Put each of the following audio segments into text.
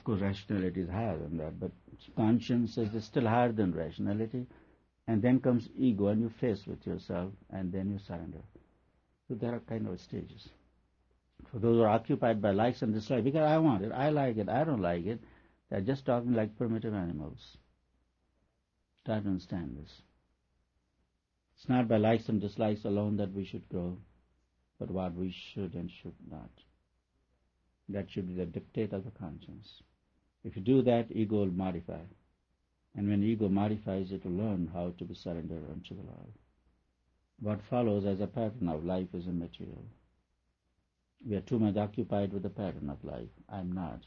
course, rationality is higher than that, but conscience is still higher than rationality. And then comes ego, and you face with yourself, and then you surrender. So there are kind of stages. For those who are occupied by likes and dislikes, because I want it, I like it, I don't like it, they're just talking like primitive animals. Try to understand this. It's not by likes and dislikes alone that we should grow, but what we should and should not. That should be the dictate of the conscience. If you do that, ego will modify. And when ego modifies, it will learn how to be surrendered unto the Lord. What follows as a pattern of life is immaterial. We are too much occupied with the pattern of life. I'm not.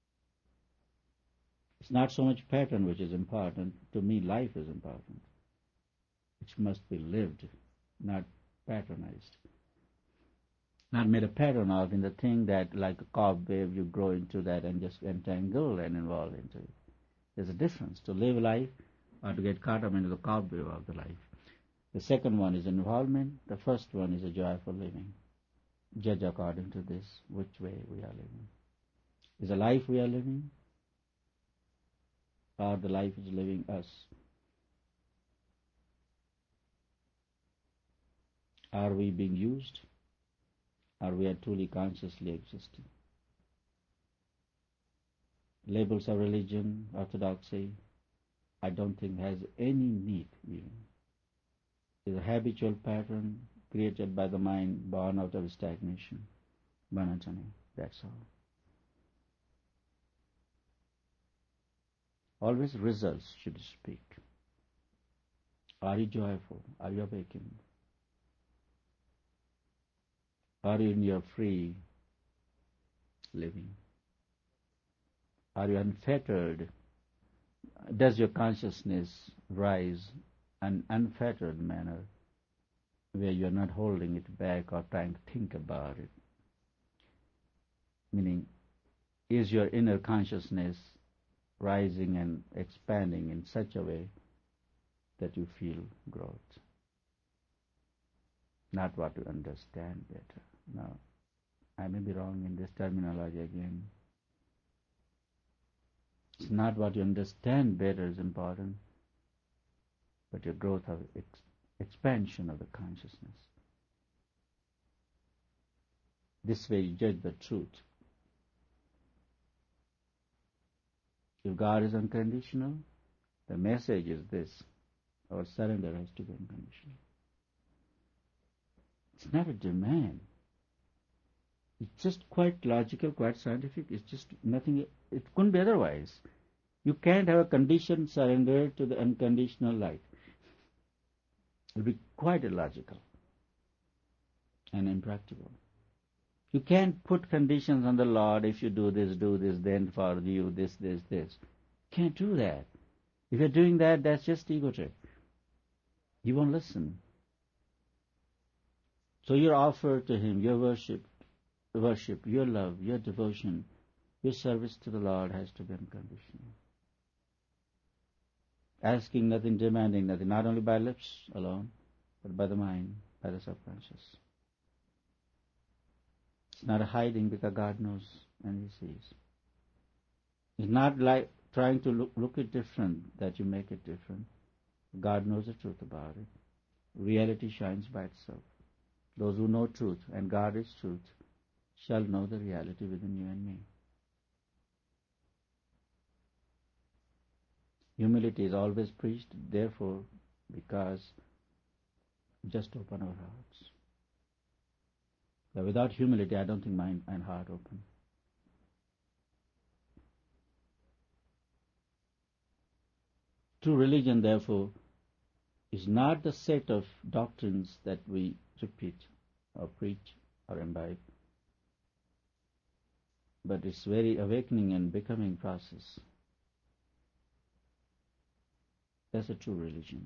It's not so much pattern which is important. To me, life is important. It must be lived, not patternized. Not made a pattern of in the thing that, like a cobweb, you grow into that and just entangle and involve into it. There's a difference to live life or to get caught up into the cobweb of the life. The second one is involvement. The first one is a joyful living. Judge according to this, which way we are living. Is the life we are living, or the life is living us? Are we being used? Or we are truly consciously existing? Labels of religion, orthodoxy, I don't think has any need even. It's a habitual pattern created by the mind, born out of stagnation, monotony, that's all. Always results should speak. Are you joyful? Are you awakened? Are you in your free living? Are you unfettered? Does your consciousness rise in an unfettered manner where you are not holding it back or trying to think about it? Meaning, is your inner consciousness rising and expanding in such a way that you feel growth? Not what you understand better. No, I may be wrong in this terminology again. It's not what you understand better is important, but your growth of expansion of the consciousness. This way you judge the truth. If God is unconditional, the message is this: our surrender has to be unconditional. It's not a demand. It's just quite logical, quite scientific. It's just nothing. It couldn't be otherwise. You can't have a conditioned surrender to the unconditional light. It will be quite illogical and impractical. You can't put conditions on the Lord. If you do this, then for you this. Can't do that. If you're doing that, that's just ego trip. He won't listen. So your offer to Him, your worship, your love, your devotion, your service to the Lord has to be unconditional. Asking nothing, demanding nothing, not only by lips alone, but by the mind, by the subconscious. It's not a hiding because God knows and He sees. It's not like trying to look it different that you make it different. God knows the truth about it. Reality shines by itself. Those who know truth, and God is truth, shall know the reality within you and me. Humility is always preached, therefore, because just open our hearts. But without humility, I don't think mind and heart open. True religion, therefore, is not the set of doctrines that we repeat or preach or imbibe, but it's very awakening and becoming process. That's a true religion.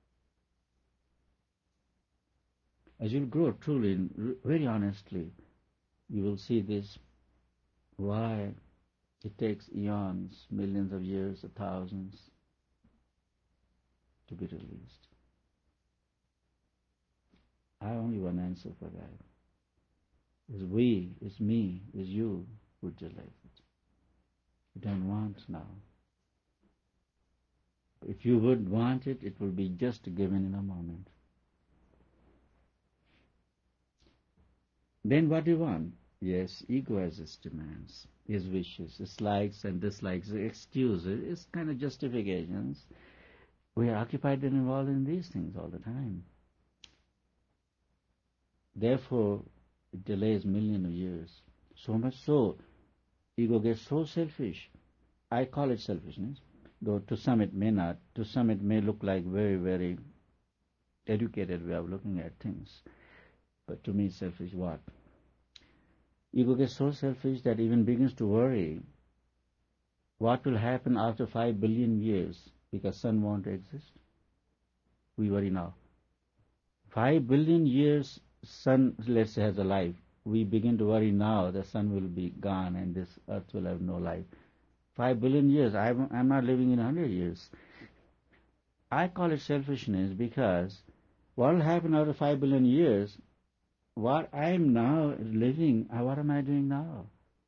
As you grow truly, very honestly, you will see this, why it takes eons, millions of years, or thousands to be released. I have only one answer for that. Is we, is me, is you who delays it. You don't want now. If you would want it, it will be just given in a moment. Then what do you want? Yes, ego has its demands, its wishes, its likes and dislikes, excuses, its kind of justifications. We are occupied and involved in these things all the time. Therefore, it delays millions of years. So much so, ego gets so selfish. I call it selfishness, though to some it may not. To some it may look like very, very educated way of looking at things. But to me, selfish what? Ego gets so selfish that even begins to worry what will happen after 5 billion years because sun won't exist. We worry now. 5 billion years sun, let's say, has a life. We begin to worry now the sun will be gone and this earth will have no life. 5 billion years, I'm not living in 100 years. I call it selfishness because what will happen after 5 billion years, what I am now living, what am I doing now?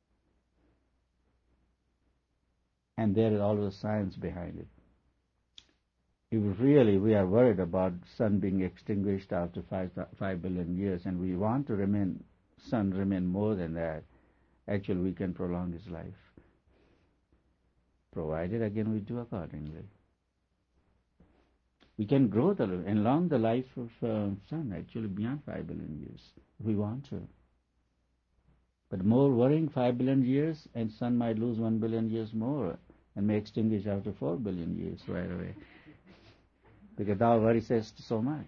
And there is always science behind it. If really we are worried about sun being extinguished after 5 billion years and we want to sun remain more than that, actually we can prolong his life. Provided again we do accordingly. We can enlarge the life of sun actually beyond 5 billion years if we want to. But more worrying 5 billion years and sun might lose 1 billion years more and may extinguish after 4 billion years right away. Because thou worriest so much.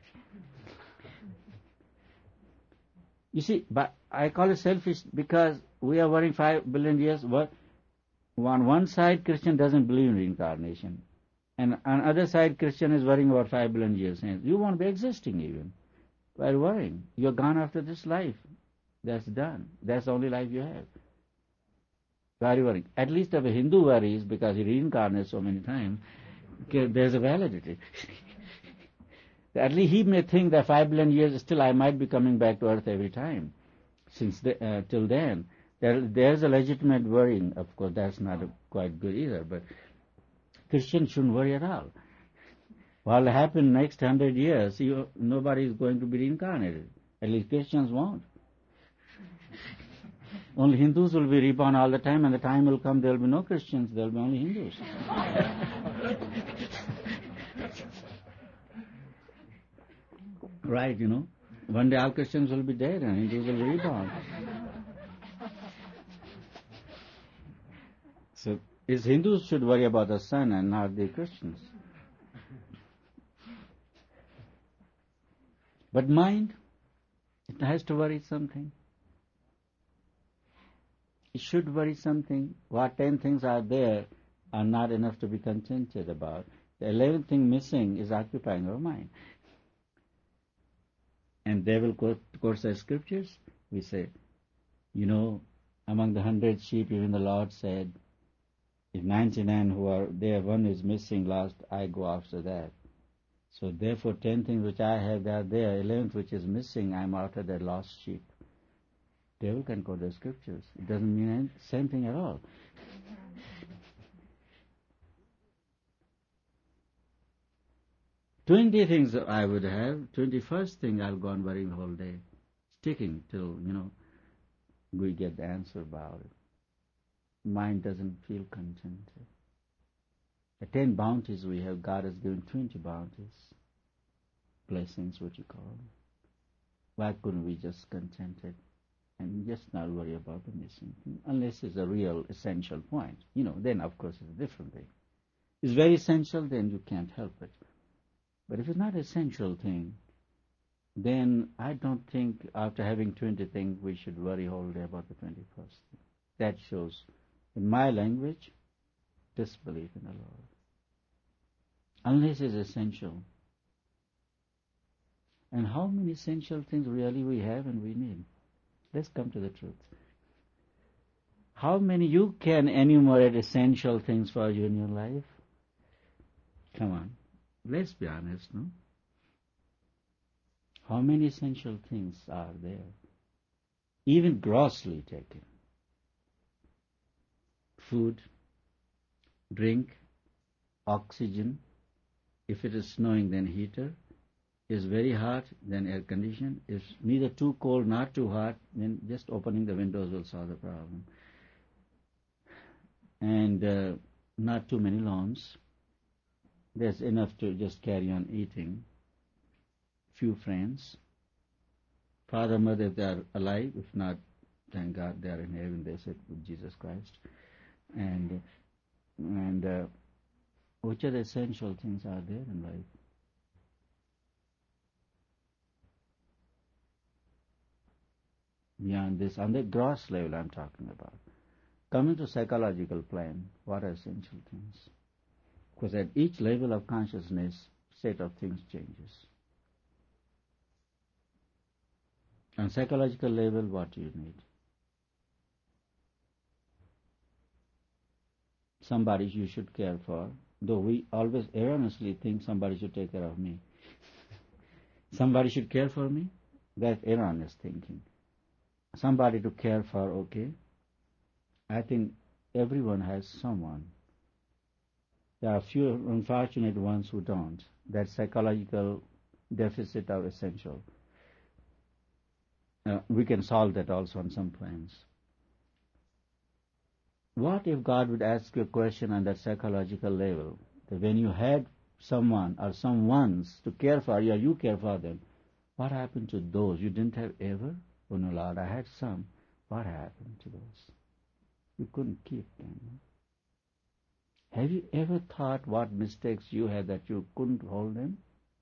You see, but I call it selfish because we are worrying 5 billion years. On one side, Christian doesn't believe in reincarnation. And on the other side, Christian is worrying about 5 billion years. And you won't be existing even. While worrying. You're gone after this life. That's done. That's the only life you have. Why are you worrying? At least if a Hindu worries because he reincarnates so many times, there's a validity. At least he may think that 5 billion years still I might be coming back to earth every time. Till then, there's a legitimate worrying. Of course, that's not quite good either. But Christians shouldn't worry at all. What will happen next 100 years? Nobody is going to be reincarnated. At least Christians won't. Only Hindus will be reborn all the time, and the time will come there will be no Christians. There will be only Hindus. Right, one day all Christians will be dead and Hindus will be reborn. So, Hindus should worry about the sun and not the Christians. But mind, it has to worry something. It should worry something. What 10 things are there are not enough to be contented about. The 11th thing missing is occupying our mind. And they will quote the scriptures. We say, among the 100 sheep, even the Lord said, if 99 who are there, one is missing, lost, I go after that. So therefore 10 things which I have, they are there. 11th which is missing, I am after that lost sheep. Devil can quote the scriptures. It doesn't mean the same thing at all. 20 things I would have, 21st thing I'll go on worrying the whole day, sticking till, we get the answer about it. Mind doesn't feel contented. The 10 bounties we have, God has given 20 bounties. Blessings, what you call them. Why couldn't we just content it and just not worry about the missing thing? Unless it's a real essential point. Then of course it's a different thing. It's very essential, then you can't help it. But if it's not an essential thing, then I don't think after having 20 things we should worry whole day about the 21st thing. That shows, in my language, disbelief in the Lord. Unless it's essential. And how many essential things really we have and we need? Let's come to the truth. How many you can enumerate essential things for you in your life? Come on. Let's be honest, no? How many essential things are there? Even grossly taken. Food, drink, oxygen. If it is snowing, then heater. Is very hot, then air condition. If neither too cold, not too hot, then just opening the windows will solve the problem. And not too many lawns. There's enough to just carry on eating. Few friends. Father, mother, if they are alive. If not, thank God they are in heaven, they said, with Jesus Christ. And which other essential things are there in life? Beyond this, on the gross level I'm talking about. Coming to psychological plane, what are essential things? Because at each level of consciousness, state of things changes. On psychological level, what do you need? Somebody you should care for, though we always erroneously think somebody should take care of me. Somebody should care for me? That's erroneous thinking. Somebody to care for, okay. I think everyone has someone. There are few unfortunate ones who don't. That psychological deficit are essential. We can solve that also on some planes. What if God would ask you a question on that psychological level? That when you had someone or someones to care for you, or you care for them, what happened to those you didn't have ever? Oh no, Lord, I had some. What happened to those? You couldn't keep them. Have you ever thought what mistakes you had that you couldn't hold them?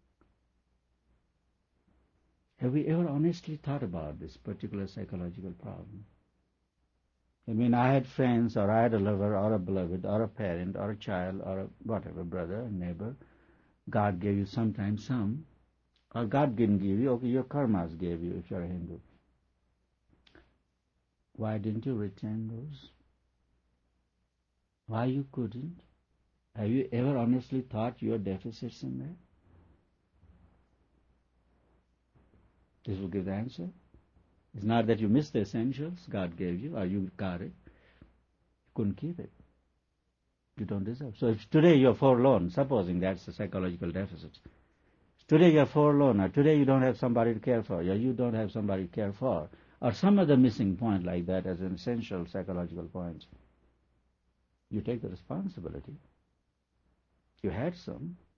Have we ever honestly thought about this particular psychological problem? I mean, I had friends, or I had a lover, or a beloved, or a parent, or a child, or a whatever, brother, a neighbor. God gave you sometimes some, or God didn't give you, okay, your karmas gave you if you're a Hindu. Why didn't you retain those? Why you couldn't? Have you ever honestly thought your deficits in there? This will give the answer. It's not that you missed the essentials God gave you, or you got it. You couldn't keep it. You don't deserve. So if today you're forlorn, supposing that's the psychological deficit. Today you're forlorn, or today you don't have somebody to care for, or you don't have somebody to care for, or some other missing point like that as an essential psychological point. You take the responsibility. You had some.